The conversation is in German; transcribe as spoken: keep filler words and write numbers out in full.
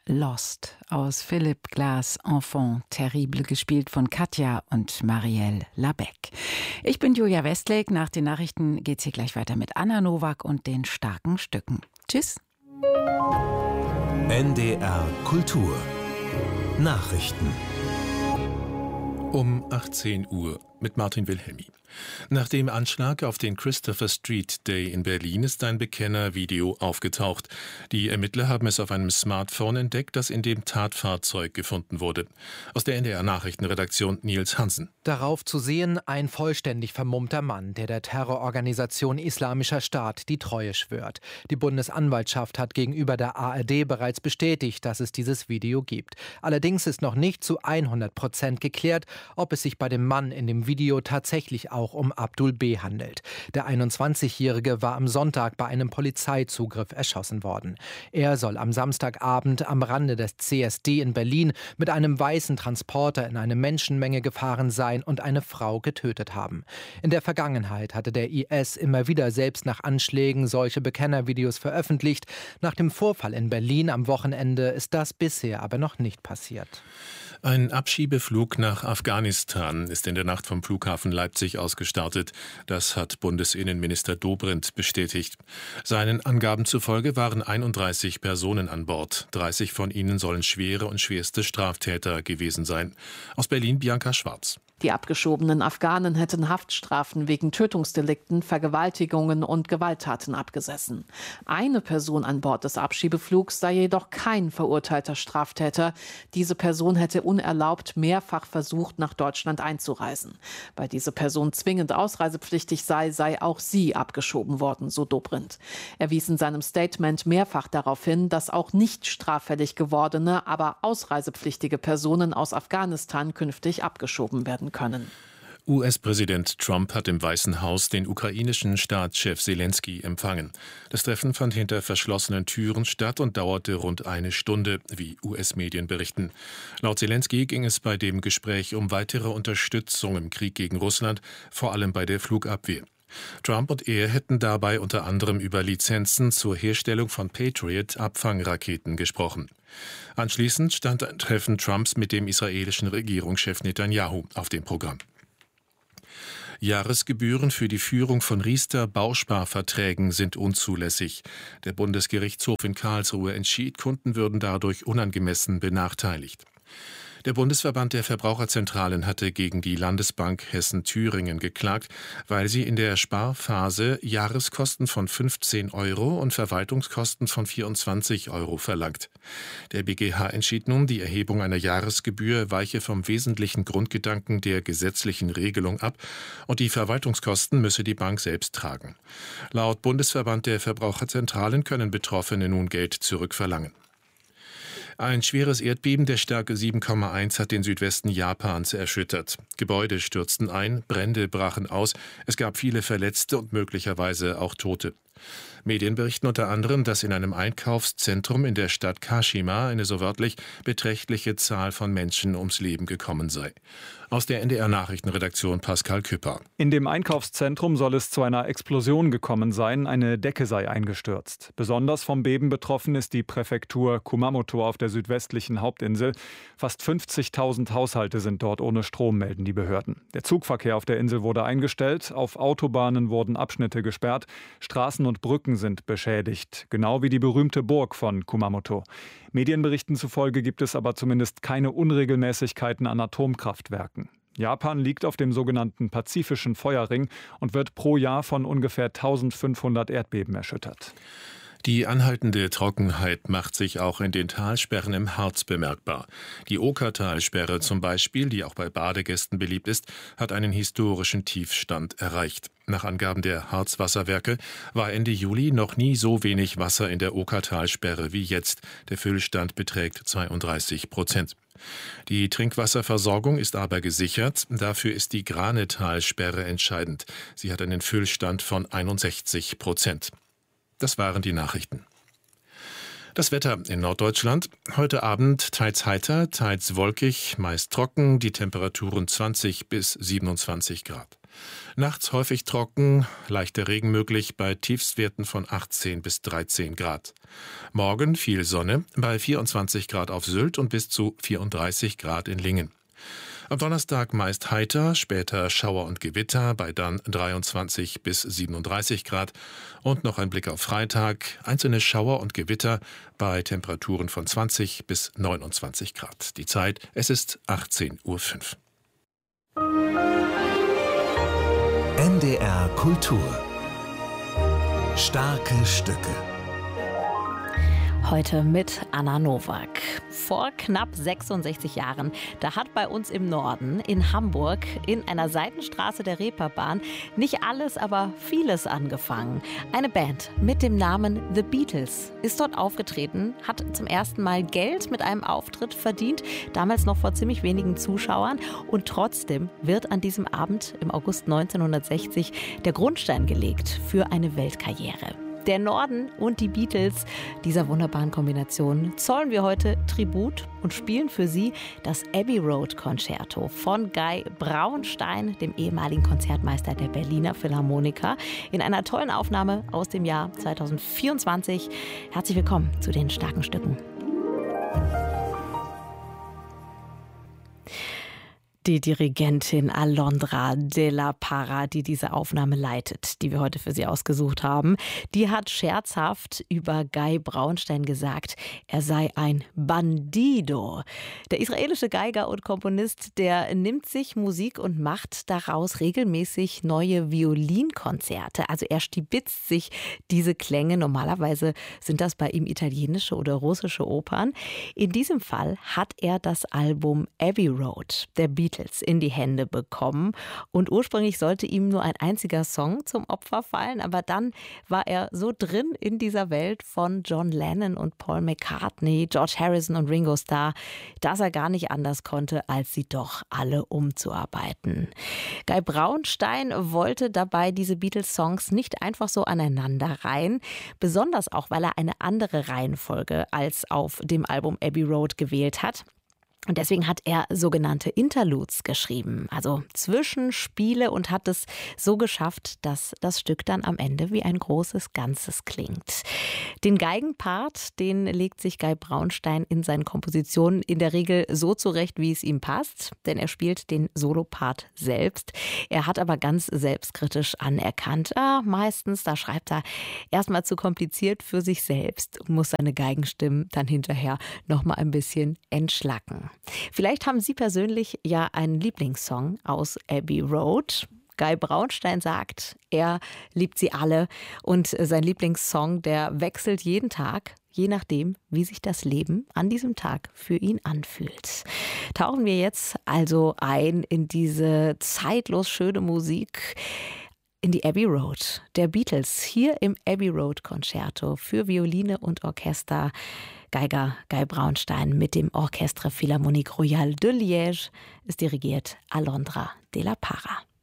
Lost aus Philip Glass Enfant terrible, gespielt von Katja und Marielle Labec. Ich bin Julia Westlake. Nach den Nachrichten geht's hier gleich weiter mit Anna Nowak und den starken Stücken. Tschüss. N D R Kultur Nachrichten um achtzehn Uhr mit Martin Wilhelmi. Nach dem Anschlag auf den Christopher Street Day in Berlin ist ein Bekennervideo aufgetaucht. Die Ermittler haben es auf einem Smartphone entdeckt, das in dem Tatfahrzeug gefunden wurde. Aus der N D R-Nachrichtenredaktion Nils Hansen. Darauf zu sehen ein vollständig vermummter Mann, der der Terrororganisation Islamischer Staat die Treue schwört. Die Bundesanwaltschaft hat gegenüber der A R D bereits bestätigt, dass es dieses Video gibt. Allerdings ist noch nicht zu hundert Prozent geklärt, ob es sich bei dem Mann in dem Video tatsächlich auch um Abdul B. handelt. Der einundzwanzigjährige war am Sonntag bei einem Polizeizugriff erschossen worden. Er soll am Samstagabend am Rande des C S D in Berlin mit einem weißen Transporter in eine Menschenmenge gefahren sein und eine Frau getötet haben. In der Vergangenheit hatte der I S immer wieder selbst nach Anschlägen solche Bekennervideos veröffentlicht. Nach dem Vorfall in Berlin am Wochenende ist das bisher aber noch nicht passiert. Ein Abschiebeflug nach Afghanistan ist in der Nacht vom Flughafen Leipzig aus gestartet. Das hat Bundesinnenminister Dobrindt bestätigt. Seinen Angaben zufolge waren einunddreißig Personen an Bord. dreißig von ihnen sollen schwere und schwerste Straftäter gewesen sein. Aus Berlin Bianca Schwarz. Die abgeschobenen Afghanen hätten Haftstrafen wegen Tötungsdelikten, Vergewaltigungen und Gewalttaten abgesessen. Eine Person an Bord des Abschiebeflugs sei jedoch kein verurteilter Straftäter. Diese Person hätte unerlaubt mehrfach versucht, nach Deutschland einzureisen. Weil diese Person zwingend ausreisepflichtig sei, sei auch sie abgeschoben worden, so Dobrindt. Er wies in seinem Statement mehrfach darauf hin, dass auch nicht straffällig gewordene, aber ausreisepflichtige Personen aus Afghanistan künftig abgeschoben werden können. U S-Präsident Trump hat im Weißen Haus den ukrainischen Staatschef Selenskyj empfangen. Das Treffen fand hinter verschlossenen Türen statt und dauerte rund eine Stunde, wie U S-Medien berichten. Laut Selenskyj ging es bei dem Gespräch um weitere Unterstützung im Krieg gegen Russland, vor allem bei der Flugabwehr. Trump und er hätten dabei unter anderem über Lizenzen zur Herstellung von Patriot-Abfangraketen gesprochen. Anschließend stand ein Treffen Trumps mit dem israelischen Regierungschef Netanyahu auf dem Programm. Jahresgebühren für die Führung von Riester-Bausparverträgen sind unzulässig. Der Bundesgerichtshof in Karlsruhe entschied, Kunden würden dadurch unangemessen benachteiligt. Der Bundesverband der Verbraucherzentralen hatte gegen die Landesbank Hessen-Thüringen geklagt, weil sie in der Sparphase Jahreskosten von fünfzehn Euro und Verwaltungskosten von vierundzwanzig Euro verlangt. Der B G H entschied nun, die Erhebung einer Jahresgebühr weiche vom wesentlichen Grundgedanken der gesetzlichen Regelung ab und die Verwaltungskosten müsse die Bank selbst tragen. Laut Bundesverband der Verbraucherzentralen können Betroffene nun Geld zurückverlangen. Ein schweres Erdbeben der Stärke sieben Komma eins hat den Südwesten Japans erschüttert. Gebäude stürzten ein, Brände brachen aus, es gab viele Verletzte und möglicherweise auch Tote. Medien berichten unter anderem, dass in einem Einkaufszentrum in der Stadt Kashima eine so wörtlich beträchtliche Zahl von Menschen ums Leben gekommen sei. Aus der N D R-Nachrichtenredaktion Pascal Küpper. In dem Einkaufszentrum soll es zu einer Explosion gekommen sein. Eine Decke sei eingestürzt. Besonders vom Beben betroffen ist die Präfektur Kumamoto auf der südwestlichen Hauptinsel. Fast fünfzigtausend Haushalte sind dort ohne Strom, melden die Behörden. Der Zugverkehr auf der Insel wurde eingestellt. Auf Autobahnen wurden Abschnitte gesperrt. Straßen und Brücken sind beschädigt. Genau wie die berühmte Burg von Kumamoto. Medienberichten zufolge gibt es aber zumindest keine Unregelmäßigkeiten an Atomkraftwerken. Japan liegt auf dem sogenannten Pazifischen Feuerring und wird pro Jahr von ungefähr eintausendfünfhundert Erdbeben erschüttert. Die anhaltende Trockenheit macht sich auch in den Talsperren im Harz bemerkbar. Die Okertalsperre zum Beispiel, die auch bei Badegästen beliebt ist, hat einen historischen Tiefstand erreicht. Nach Angaben der Harzwasserwerke war Ende Juli noch nie so wenig Wasser in der Okertalsperre wie jetzt. Der Füllstand beträgt zweiunddreißig Prozent. Die Trinkwasserversorgung ist aber gesichert. Dafür ist die Granetalsperre entscheidend. Sie hat einen Füllstand von einundsechzig Prozent. Das waren die Nachrichten. Das Wetter in Norddeutschland. Heute Abend teils heiter, teils wolkig, meist trocken, die Temperaturen zwanzig bis siebenundzwanzig Grad. Nachts häufig trocken, leichter Regen möglich bei Tiefstwerten von achtzehn bis dreizehn Grad. Morgen viel Sonne bei vierundzwanzig Grad auf Sylt und bis zu vierunddreißig Grad in Lingen. Am Donnerstag meist heiter, später Schauer und Gewitter bei dann dreiundzwanzig bis siebenunddreißig Grad. Und noch ein Blick auf Freitag, einzelne Schauer und Gewitter bei Temperaturen von zwanzig bis neunundzwanzig Grad. Die Zeit, es ist achtzehn Uhr fünf. N D R Kultur. Starke Stücke. Heute mit Anna Nowak. Vor knapp sechsundsechzig Jahren, da hat bei uns im Norden in Hamburg in einer Seitenstraße der Reeperbahn nicht alles, aber vieles angefangen. Eine Band mit dem Namen The Beatles ist dort aufgetreten, hat zum ersten Mal Geld mit einem Auftritt verdient, damals noch vor ziemlich wenigen Zuschauern. Und trotzdem wird an diesem Abend im August neunzehnhundertsechzig der Grundstein gelegt für eine Weltkarriere. Der Norden und die Beatles, dieser wunderbaren Kombination, zollen wir heute Tribut und spielen für Sie das Abbey Road Concerto von Guy Braunstein, dem ehemaligen Konzertmeister der Berliner Philharmoniker, in einer tollen Aufnahme aus dem Jahr zweitausendvierundzwanzig. Herzlich willkommen zu den starken Stücken. Die Dirigentin Alondra de la Parra, die diese Aufnahme leitet, die wir heute für Sie ausgesucht haben, die hat scherzhaft über Guy Braunstein gesagt, er sei ein Bandido. Der israelische Geiger und Komponist, der nimmt sich Musik und macht daraus regelmäßig neue Violinkonzerte. Also er stibitzt sich diese Klänge. Normalerweise sind das bei ihm italienische oder russische Opern. In diesem Fall hat er das Album Abbey Road der Beatles in die Hände bekommen. Und ursprünglich sollte ihm nur ein einziger Song zum Opfer fallen, aber dann war er so drin in dieser Welt von John Lennon und Paul McCartney, George Harrison und Ringo Starr, dass er gar nicht anders konnte, als sie doch alle umzuarbeiten. Guy Braunstein wollte dabei diese Beatles-Songs nicht einfach so aneinander reihen, besonders auch, weil er eine andere Reihenfolge als auf dem Album Abbey Road gewählt hat. Und deswegen hat er sogenannte Interludes geschrieben, also Zwischenspiele, und hat es so geschafft, dass das Stück dann am Ende wie ein großes Ganzes klingt. Den Geigenpart, den legt sich Guy Braunstein in seinen Kompositionen in der Regel so zurecht, wie es ihm passt, denn er spielt den Solopart selbst. Er hat aber ganz selbstkritisch anerkannt, ah, meistens, da schreibt er erstmal zu kompliziert für sich selbst und muss seine Geigenstimmen dann hinterher nochmal ein bisschen entschlacken. Vielleicht haben Sie persönlich ja einen Lieblingssong aus Abbey Road. Guy Braunstein sagt, er liebt sie alle und sein Lieblingssong, der wechselt jeden Tag, je nachdem, wie sich das Leben an diesem Tag für ihn anfühlt. Tauchen wir jetzt also ein in diese zeitlos schöne Musik, in die Abbey Road der Beatles, hier im Abbey Road Concerto für Violine und Orchester. Geiger Guy Braunstein mit dem Orchestre Philharmonique Royale de Liège ist dirigiert Alondra de la Parra.